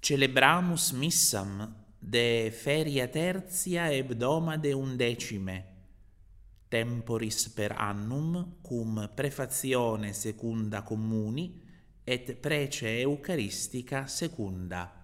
Celebramus missam de feria tertia hebdomade undecime, temporis per annum cum prefazione secunda communi et prece eucharistica secunda.